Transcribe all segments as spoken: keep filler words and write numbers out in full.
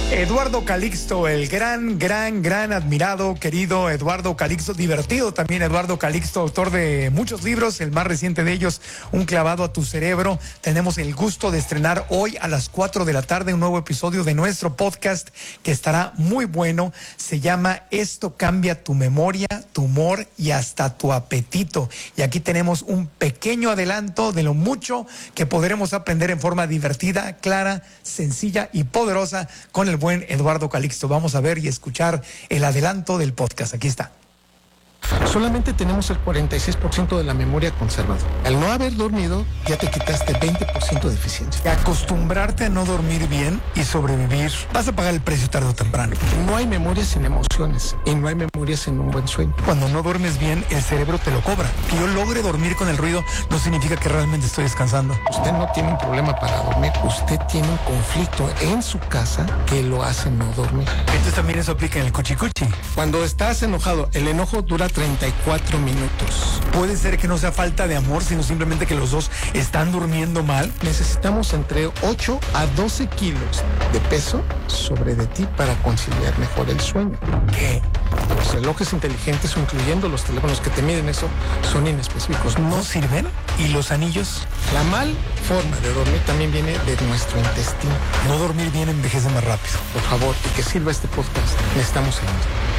Eduardo Calixto, el gran, gran, gran admirado, querido Eduardo Calixto, divertido también Eduardo Calixto, autor de muchos libros, el más reciente de ellos, Un clavado a tu cerebro. Tenemos el gusto de estrenar hoy a las cuatro de la tarde un nuevo episodio de nuestro podcast que estará muy bueno. Se llama Esto cambia tu memoria, tu humor y hasta tu apetito. Y aquí tenemos un pequeño adelanto de lo mucho que podremos aprender en forma divertida, clara, sencilla y poderosa con el buen Eduardo Calixto. Vamos a ver y escuchar el adelanto del podcast. Aquí está. Solamente tenemos el cuarenta y seis por ciento de la memoria conservada. Al no haber dormido, ya te quitaste veinte por ciento de eficiencia. Y acostumbrarte a no dormir bien y sobrevivir, vas a pagar el precio tarde o temprano. No hay memoria sin emociones y no hay memoria sin un buen sueño. Cuando no duermes bien, el cerebro te lo cobra. Que yo logre dormir con el ruido no significa que realmente estoy descansando. Usted no tiene un problema para dormir. Usted tiene un conflicto en su casa que lo hace no dormir. Entonces también eso aplica en el cuchicuchi. Cuando estás enojado, el enojo dura treinta y cuatro minutos. Puede ser que no sea falta de amor, sino simplemente que los dos están durmiendo mal. Necesitamos entre ocho a doce kilos de peso sobre de ti para conciliar mejor el sueño. ¿Qué? Los relojes inteligentes, incluyendo los teléfonos que te miden eso, son inespecíficos. ¿No sirven? ¿Y los anillos? La mal forma de dormir también viene de nuestro intestino. No dormir bien envejece más rápido. Por favor, y que sirva este podcast. Necesitamos ayuda.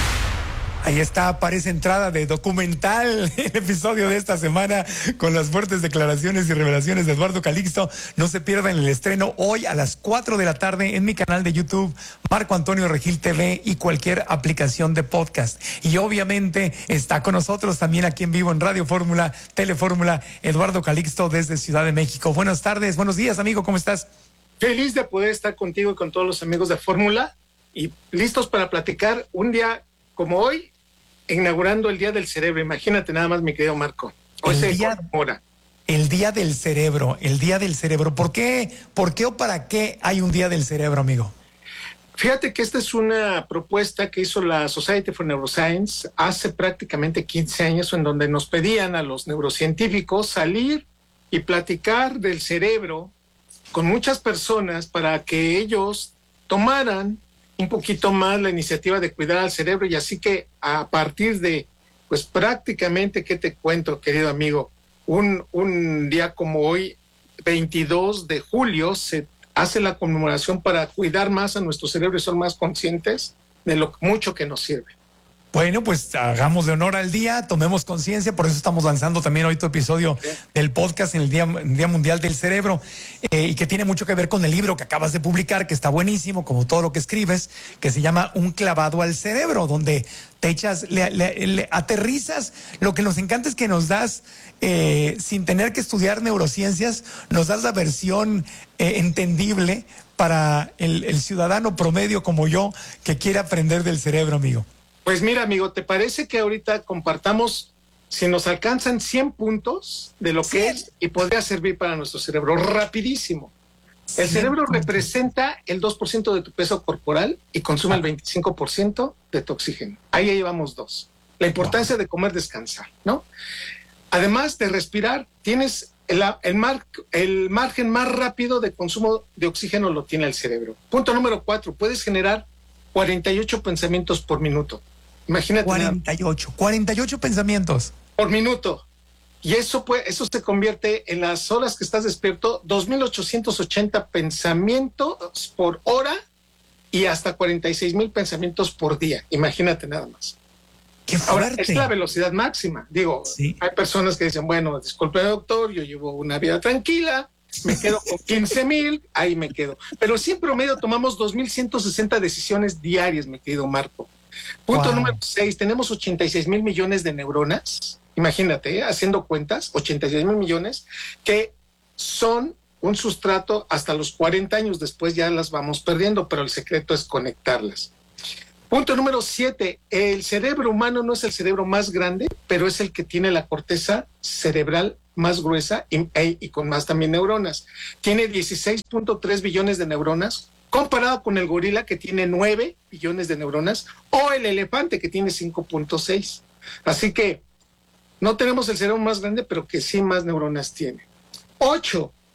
Ahí está, aparece entrada de documental, el episodio de esta semana con las fuertes declaraciones y revelaciones de Eduardo Calixto. No se pierdan el estreno hoy a las cuatro de la tarde en mi canal de YouTube, Marco Antonio Regil T V y cualquier aplicación de podcast. Y obviamente está con nosotros también aquí en vivo en Radio Fórmula, Telefórmula, Eduardo Calixto desde Ciudad de México. Buenas tardes, buenos días, amigo, ¿cómo estás? Feliz de poder estar contigo y con todos los amigos de Fórmula y listos para platicar un día como hoy, inaugurando el Día del Cerebro. Imagínate nada más, mi querido Marco. Hoy el se día, conmemora. El Día del Cerebro, el Día del Cerebro. ¿Por qué, por qué o para qué hay un Día del Cerebro, amigo? Fíjate que esta es una propuesta que hizo la Society for Neuroscience hace prácticamente quince años, en donde nos pedían a los neurocientíficos salir y platicar del cerebro con muchas personas para que ellos tomaran un poquito más la iniciativa de cuidar al cerebro. Y así que a partir de, pues prácticamente, ¿qué te cuento, querido amigo? Un, un día como hoy, veintidós de julio, se hace la conmemoración para cuidar más a nuestro cerebro y ser más conscientes de lo mucho que nos sirve. Bueno, pues hagamos de honor al día, tomemos conciencia, por eso estamos lanzando también hoy tu episodio sí. del podcast en el Día, Día Mundial del Cerebro, eh, y que tiene mucho que ver con el libro que acabas de publicar, que está buenísimo, como todo lo que escribes, que se llama Un clavado al cerebro, donde te echas, le, le, le aterrizas. Lo que nos encanta es que nos das, eh, sin tener que estudiar neurociencias, nos das la versión eh, entendible para el, el ciudadano promedio como yo, que quiere aprender del cerebro, amigo. Pues mira, amigo, ¿te parece que ahorita compartamos, si nos alcanzan cien puntos de lo que sí. es y podría servir para nuestro cerebro? Rapidísimo. El cerebro representa el dos por ciento de tu peso corporal y consume ah. el veinticinco por ciento de tu oxígeno. Ahí ya llevamos dos. La importancia wow. de comer, descansar, ¿no? Además de respirar, tienes el, el, mar, el margen más rápido de consumo de oxígeno lo tiene el cerebro. Punto número cuatro, puedes generar cuarenta y ocho pensamientos por minuto. Imagínate. cuarenta y ocho, cuarenta y ocho pensamientos. Por minuto. Y eso, puede, eso se convierte en las horas que estás despierto, dos mil ochocientos ochenta pensamientos por hora y hasta cuarenta y seis mil pensamientos por día. Imagínate nada más. ¡Qué fuerte! Ahora, es la velocidad máxima. Digo, sí. hay personas que dicen, bueno, disculpe, doctor, yo llevo una vida tranquila, me quedo con quince mil, ahí me quedo. Pero sí, en promedio tomamos dos mil ciento sesenta decisiones diarias, mi querido Marco. Punto wow. número seis, tenemos ochenta y seis mil millones de neuronas. Imagínate, ¿eh? haciendo cuentas, ochenta y seis mil millones, que son un sustrato hasta los cuarenta años, después ya las vamos perdiendo, pero el secreto es conectarlas. Punto número siete, el cerebro humano no es el cerebro más grande, pero es el que tiene la corteza cerebral más gruesa y, y con más también neuronas. Tiene dieciséis punto tres billones de neuronas, comparado con el gorila que tiene nueve billones de neuronas, o el elefante que tiene cinco punto seis. Así que no tenemos el cerebro más grande, pero que sí más neuronas tiene. Ocho,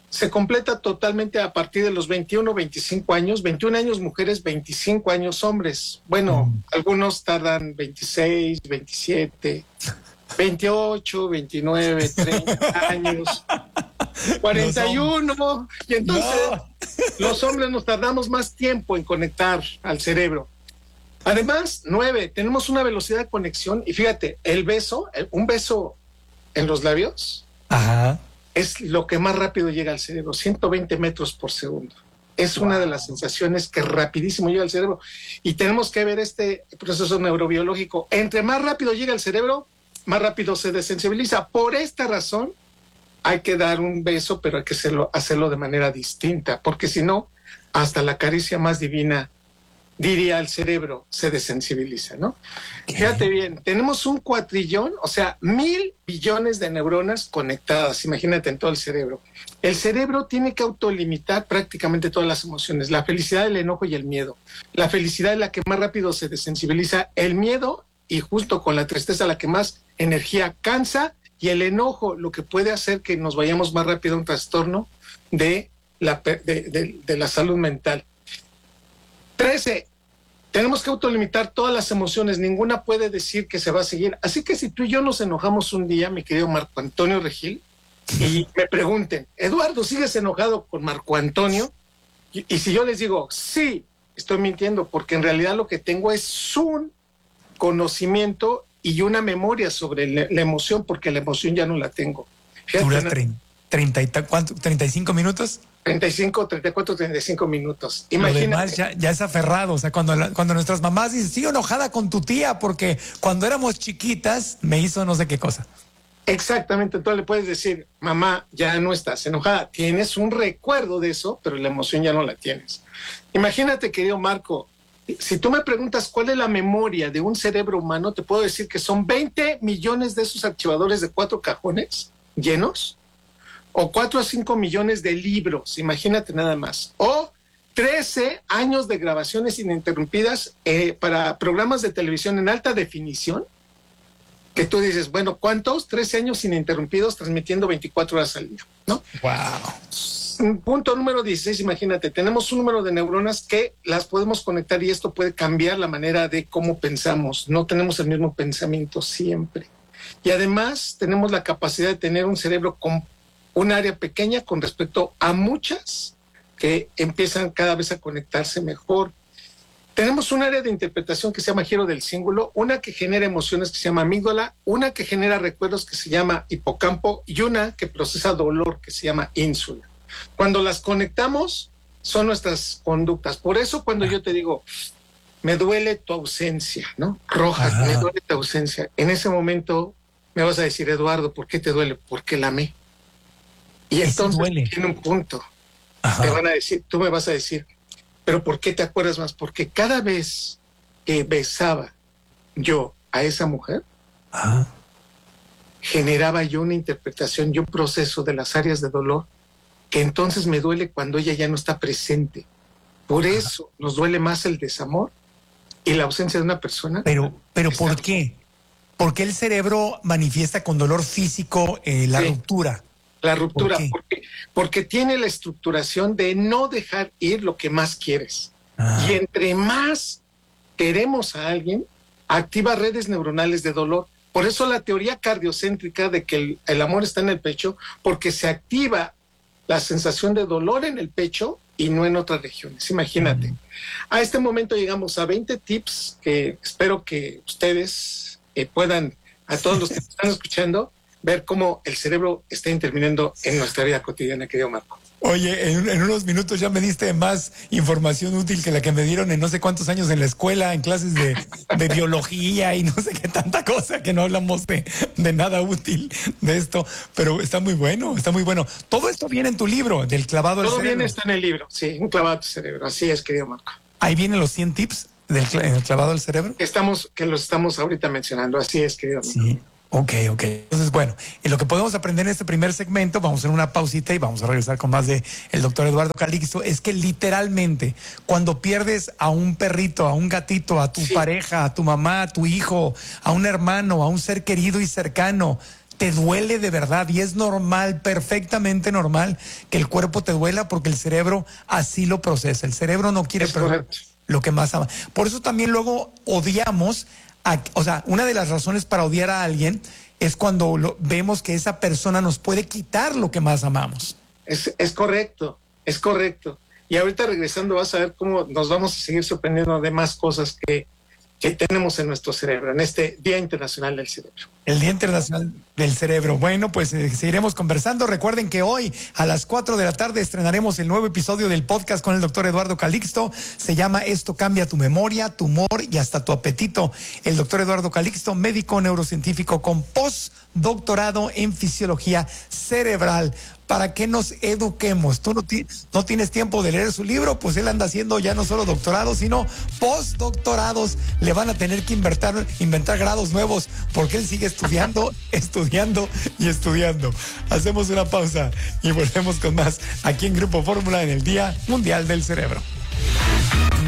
se completa totalmente a partir de los veintiuno, veinticinco años, veintiún años mujeres, veinticinco años hombres. Bueno, mm. algunos tardan veintiséis, veintisiete, veintiocho, veintinueve, treinta años, cuarenta y uno, no y entonces no. Los hombres nos tardamos más tiempo en conectar al cerebro. Además, nueve, tenemos una velocidad de conexión y fíjate, el beso, un beso en los labios, ajá, es lo que más rápido llega al cerebro, ciento veinte metros por segundo. Es wow. Una de las sensaciones que rapidísimo llega al cerebro. Y tenemos que ver este proceso neurobiológico. Entre más rápido llega al cerebro, más rápido se desensibiliza. Por esta razón, hay que dar un beso, pero hay que hacerlo, hacerlo de manera distinta, porque si no, hasta la caricia más divina, diría el cerebro, se desensibiliza, ¿no? ¿Qué? Fíjate bien, tenemos un cuatrillón, o sea, mil billones de neuronas conectadas, imagínate, en todo el cerebro. El cerebro tiene que autolimitar prácticamente todas las emociones, la felicidad, el enojo y el miedo. La felicidad es la que más rápido se desensibiliza, el miedo, y justo con la tristeza, la que más energía cansa, y el enojo, lo que puede hacer que nos vayamos más rápido a un trastorno de la, de, de, de la salud mental. trece. Tenemos que autolimitar todas las emociones, ninguna puede decir que se va a seguir. Así que si tú y yo nos enojamos un día, mi querido Marco Antonio Regil, y me pregunten, Eduardo, ¿sigues enojado con Marco Antonio? Y, y si yo les digo, sí, estoy mintiendo, porque en realidad lo que tengo es un conocimiento y una memoria sobre la, la emoción, porque la emoción ya no la tengo. ¿Duras treinta y cuánto, treinta y cinco minutos? treinta y cinco, treinta y cuatro, treinta y cinco minutos. Imagínate. Lo demás ya, ya es aferrado. O sea, cuando, la, cuando nuestras mamás dicen, sigo enojada con tu tía porque cuando éramos chiquitas me hizo no sé qué cosa. Exactamente. Entonces le puedes decir, mamá, ya no estás enojada. Tienes un recuerdo de eso, pero la emoción ya no la tienes. Imagínate, querido Marco, si tú me preguntas cuál es la memoria de un cerebro humano, te puedo decir que son veinte millones de esos archivadores de cuatro cajones llenos, o cuatro a cinco millones de libros, imagínate nada más, o trece años de grabaciones ininterrumpidas eh, para programas de televisión en alta definición, que tú dices, bueno, ¿cuántos? trece años ininterrumpidos transmitiendo veinticuatro horas al día, ¿no? Wow. Punto número dieciséis, imagínate, tenemos un número de neuronas que las podemos conectar y esto puede cambiar la manera de cómo pensamos, no tenemos el mismo pensamiento siempre. Y además tenemos la capacidad de tener un cerebro con un área pequeña con respecto a muchas que empiezan cada vez a conectarse mejor. Tenemos un área de interpretación que se llama giro del cíngulo, una que genera emociones que se llama amígdala, una que genera recuerdos que se llama hipocampo y una que procesa dolor que se llama ínsula. Cuando las conectamos son nuestras conductas. Por eso cuando yo te digo, me duele tu ausencia, ¿no? Rojas, me duele tu ausencia. En ese momento me vas a decir, Eduardo, ¿por qué te duele? Porque la amé. Y entonces tiene un punto. Ajá. Te van a decir, tú me vas a decir, pero ¿por qué te acuerdas más? Porque cada vez que besaba yo a esa mujer, ajá, generaba yo una interpretación y un proceso de las áreas de dolor que entonces me duele cuando ella ya no está presente. Por ajá, eso nos duele más el desamor y la ausencia de una persona. Pero, pero ¿por qué? ¿Por qué el cerebro manifiesta con dolor físico eh, la sí. ruptura? La ruptura, ¿Por porque, porque tiene la estructuración de no dejar ir lo que más quieres. Ah. Y entre más queremos a alguien, activa redes neuronales de dolor. Por eso la teoría cardiocéntrica de que el, el amor está en el pecho, porque se activa la sensación de dolor en el pecho y no en otras regiones. Imagínate. Mm. A este momento llegamos a veinte tips que espero que ustedes eh, puedan, a todos los que están escuchando, ver cómo el cerebro está interviniendo en nuestra vida cotidiana, querido Marco. Oye, en, en unos minutos ya me diste más información útil que la que me dieron en no sé cuántos años en la escuela, en clases de, de biología y no sé qué tanta cosa, que no hablamos de, de nada útil de esto, pero está muy bueno, está muy bueno. Todo esto viene en tu libro, del clavado al Todo cerebro. Todo viene está en el libro, sí, un clavado al cerebro, así es, querido Marco. Ahí vienen los cien tips del el clavado al cerebro. Estamos, que los estamos ahorita mencionando, así es, querido Marco. Sí. Ok, ok. Entonces, bueno, y lo que podemos aprender en este primer segmento, vamos a hacer una pausita y vamos a regresar con más de el doctor Eduardo Calixto, es que literalmente cuando pierdes a un perrito, a un gatito, a tu sí. pareja, a tu mamá, a tu hijo, a un hermano, a un ser querido y cercano, te duele de verdad y es normal, perfectamente normal que el cuerpo te duela porque el cerebro así lo procesa. El cerebro no quiere perder lo que más ama. Por eso también luego odiamos, a, o sea, una de las razones para odiar a alguien es cuando lo, vemos que esa persona nos puede quitar lo que más amamos. Es, es correcto, es correcto. Y ahorita regresando vas a ver cómo nos vamos a seguir sorprendiendo de más cosas que que tenemos en nuestro cerebro, en este Día Internacional del Cerebro. El Día Internacional del Cerebro. Bueno, pues eh, seguiremos conversando. Recuerden que hoy a las cuatro de la tarde estrenaremos el nuevo episodio del podcast con el doctor Eduardo Calixto. Se llama Esto cambia tu memoria, tu humor y hasta tu apetito. El doctor Eduardo Calixto, médico neurocientífico con postdoctorado en fisiología cerebral. Para que nos eduquemos. Tú no, no tienes tiempo de leer su libro, pues él anda haciendo ya no solo doctorados, sino postdoctorados. Le van a tener que inventar, inventar grados nuevos, porque él sigue estudiando, estudiando y estudiando. Hacemos una pausa y volvemos con más aquí en Grupo Fórmula en el Día Mundial del Cerebro.